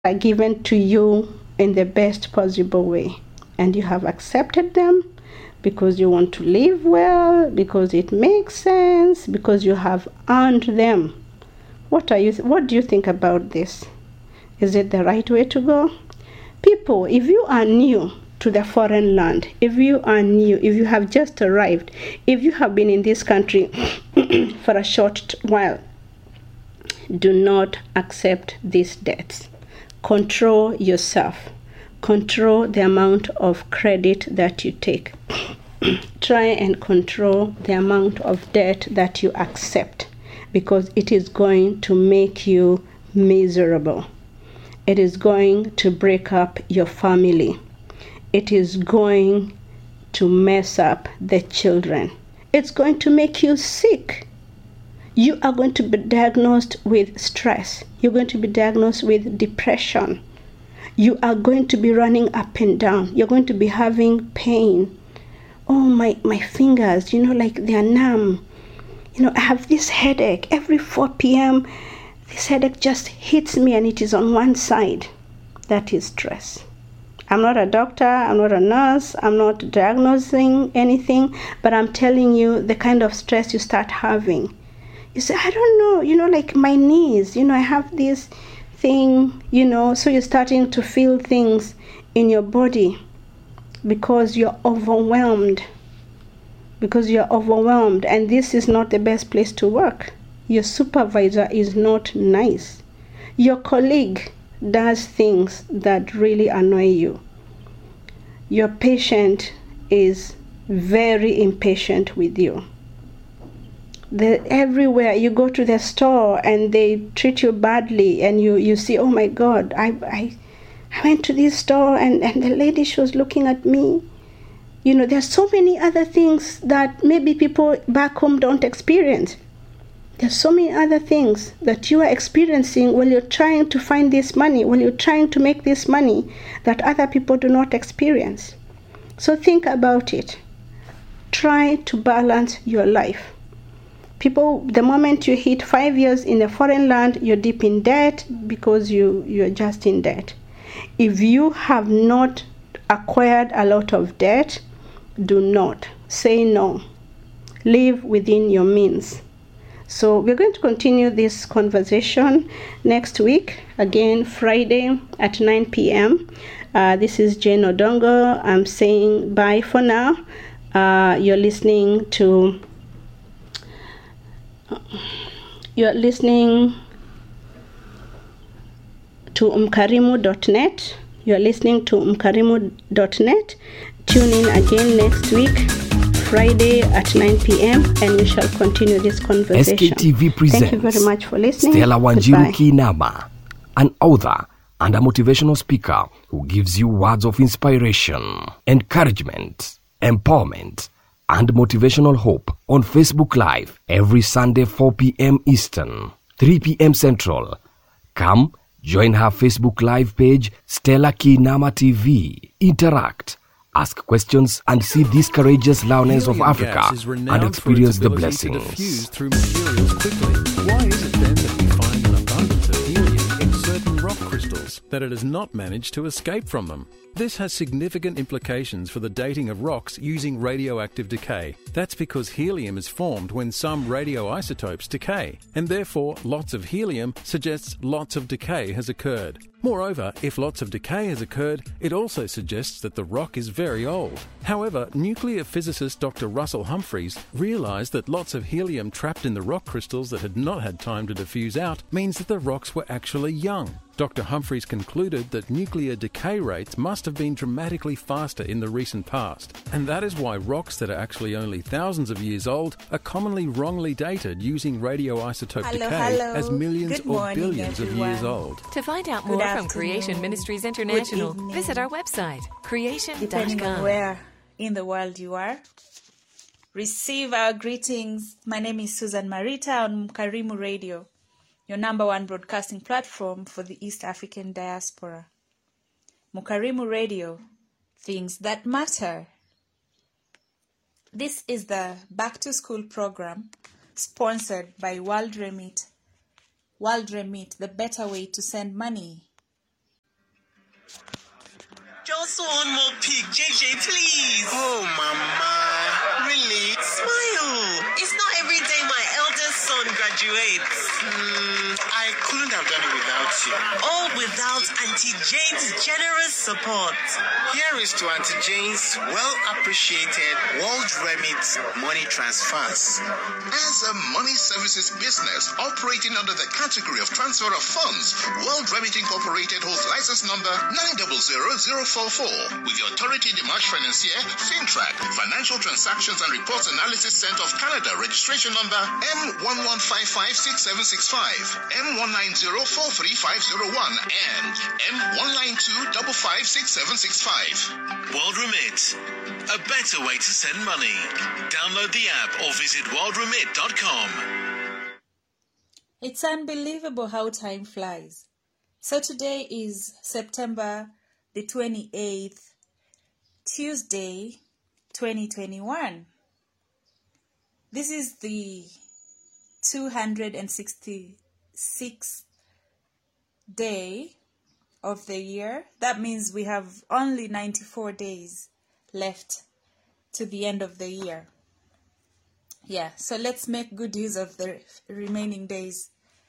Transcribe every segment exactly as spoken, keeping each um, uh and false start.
are given to you in the best possible way, and you have accepted them because you want to live well, because it makes sense, because you have earned them. What are you th- what do you think about this? Is it the right way to go? People, if you are new to the foreign land, if you are new, if you have just arrived, if you have been in this country for a short while, do not accept these debts. Control yourself. Control the amount of credit that you take. Try and control the amount of debt that you accept, because it is going to make you miserable. It is going to break up your family. It is going to mess up the children. It's going to make you sick. You are going to be diagnosed with stress. You're going to be diagnosed with depression. You are going to be running up and down. You're going to be having pain. Oh, my, my fingers, you know, like they are numb. You know, I have this headache. Every four p.m., this headache just hits me and it is on one side. That is stress. I'm not a doctor, I'm not a nurse, I'm not diagnosing anything, but I'm telling you the kind of stress you start having. You say, I don't know, you know, like my knees, you know, I have this thing, you know, so you're starting to feel things in your body because you're overwhelmed. Because you're overwhelmed, and this is not the best place to work. Your supervisor is not nice. Your colleague does things that really annoy you. Your patient is very impatient with you. The, everywhere you go to the store and they treat you badly, and you, you see, oh my God, I, I I went to this store and, and the lady, she was looking at me. You know, there's so many other things that maybe people back home don't experience. There's so many other things that you are experiencing while you're trying to find this money, while you're trying to make this money that other people do not experience. So think about it. Try to balance your life. People, the moment you hit five years in a foreign land, you're deep in debt because you, you're just in debt. If you have not acquired a lot of debt, do not. Say no. Live within your means. So we're going to continue this conversation next week, again Friday at nine p.m. Uh, this is Jane Odongo. I'm saying bye for now. Uh, you're listening to you're listening to umkarimu dot net. You're listening to umkarimu dot net. Tune in again next week, Friday at nine p.m. and we shall continue this conversation. S K T V presents Thank you very much for listening. Stella Wanjiru Kinama, an author and a motivational speaker who gives you words of inspiration, encouragement, empowerment, and motivational hope on Facebook Live every Sunday four p.m. Eastern, three p.m. Central. Come, join her Facebook Live page, Stella Kinama T V. Interact, ask questions, and see these courageous lioness of Africa and experience the blessings. To diffuse through materials quickly. Why is it then that we find an abundance of helium in certain rock crystals that it has not managed to escape from them? This has significant implications for the dating of rocks using radioactive decay. That's because helium is formed when some radioisotopes decay, and therefore lots of helium suggests lots of decay has occurred. Moreover, if lots of decay has occurred, it also suggests that the rock is very old. However, nuclear physicist Doctor Russell Humphreys realized that lots of helium trapped in the rock crystals that had not had time to diffuse out means that the rocks were actually young. Doctor Humphreys concluded that nuclear decay rates must have been dramatically faster in the recent past, and that is why rocks that are actually only thousands of years old are commonly wrongly dated using radioisotope hello, decay hello. as millions Good or morning, billions everyone. of years old. To find out Good more from afternoon. Creation Ministries International, Good evening. visit our website, creation dot Depending on com. where in the world you are. Receive our greetings. My name is Susan Marita on Mkarimu Radio, your number one broadcasting platform for the East African diaspora. Mkarimu Radio, things that matter. This is the Back to School program sponsored by World Remit. World Remit, the better way to send money. Just one more peek, J J, please. Oh, Mama. Really? Smile. It's not every day my eldest son graduates. Mm, I couldn't have done it without you. All without Auntie Jane's generous support. Here is to Auntie Jane's well-appreciated World Remit money transfers. As a money services business operating under the category of transfer of funds, World Remit Incorporated holds license number nine zero zero zero four four with the Autorité des Marchés Financiers, FINTRAC, Financial Transactions and Reports Analysis Center of Canada, registration number M one one five five six seven six five, M one nine zero four three five zero one, and M one nine two five five six seven six five. World Remit, a better way to send money. Download the app or visit world remit dot com. It's unbelievable how time flies. So today is September the twenty-eighth, Tuesday, twenty twenty-one. This is the two hundred sixty-sixth day of the year. That means we have only ninety-four days left to the end of the year. Yeah, so let's make good use of the remaining days.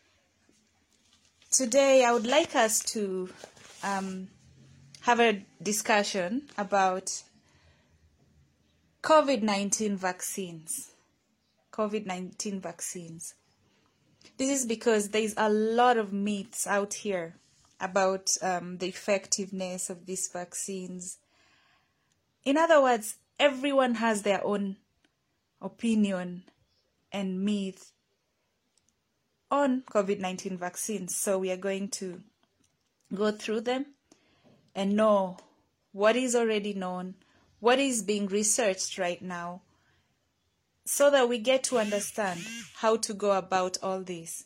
Today, I would like us to um, have a discussion about COVID nineteen vaccines. COVID nineteen vaccines. This is because there's a lot of myths out here about um, the effectiveness of these vaccines. In other words, everyone has their own opinion and myth on COVID nineteen vaccines. So we are going to go through them and know what is already known, what is being researched right now, so that we get to understand how to go about all this.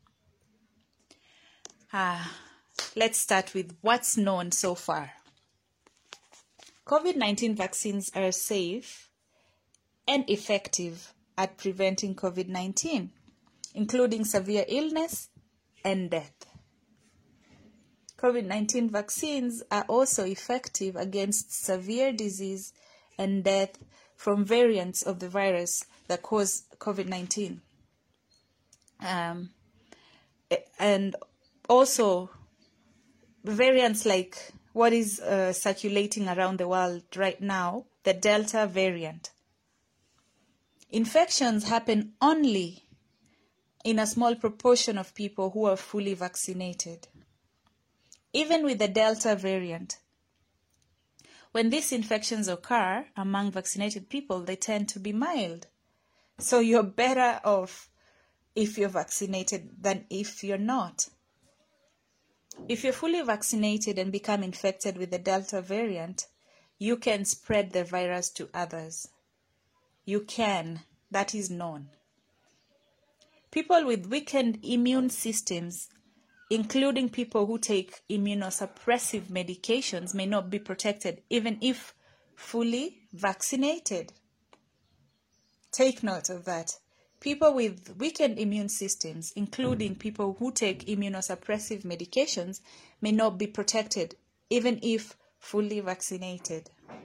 Ah, let's start with what's known so far. COVID nineteen vaccines are safe and effective at preventing COVID nineteen, including severe illness and death. COVID nineteen vaccines are also effective against severe disease and death from variants of the virus that cause COVID nineteen. Um, and also variants like what is uh, circulating around the world right now, the Delta variant. Infections happen only in a small proportion of people who are fully vaccinated. Even with the Delta variant, when these infections occur among vaccinated people, they tend to be mild. So you're better off if you're vaccinated than if you're not. If you're fully vaccinated and become infected with the Delta variant, you can spread the virus to others. You can. That is known. People with weakened immune systems, including people who take immunosuppressive medications, may not be protected even if fully vaccinated. Take note of that. People with weakened immune systems, including people who take immunosuppressive medications, may not be protected even if fully vaccinated.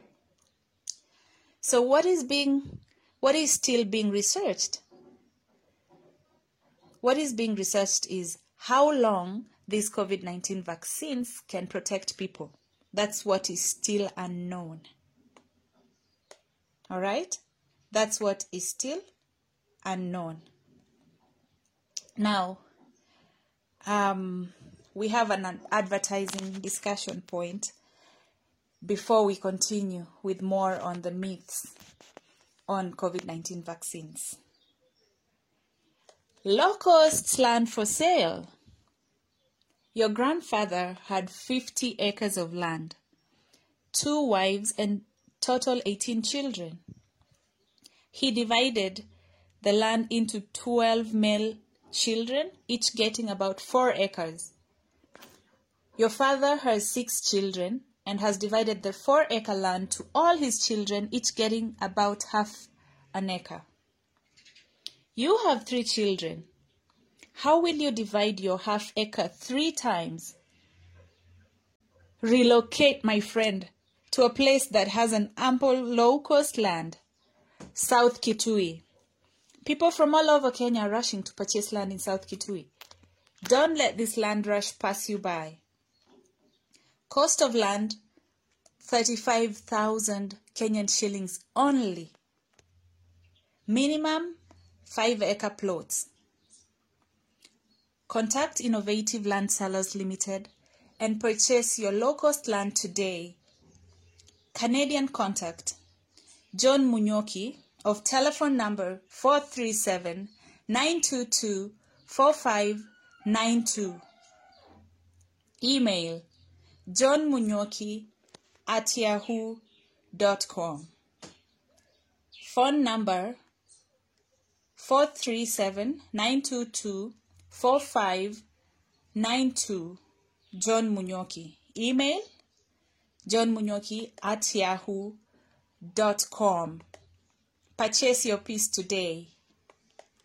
So what is being, what is still being researched? What is being researched is how long these COVID nineteen vaccines can protect people. That's what is still unknown. All right? That's what is still unknown. Now, um, we have an advertising discussion point before we continue with more on the myths on COVID nineteen vaccines. Low-cost land for sale. Your grandfather had fifty acres of land, two wives, and total eighteen children. He divided the land into twelve male children, each getting about four acres. Your father has six children and has divided the four-acre land to all his children, each getting about half an acre. You have three children. How will you divide your half acre three times? Relocate, my friend. to a place that has an ample low-cost land, South Kitui. People from all over Kenya are rushing to purchase land in South Kitui. Don't let this land rush pass you by. Cost of land, thirty-five thousand Kenyan shillings only. Minimum, five acre plots. Contact Innovative Land Sellers Limited and purchase your low-cost land today. Canadian contact, John Munyoki of telephone number four three seven, nine two two, four five nine two. Email, johnmunyoki at yahoo dot com. Phone number, four three seven, nine two two, four five nine two. John Munyoki. Email, johnmunyoki at yahoo dot com. Purchase your piece today.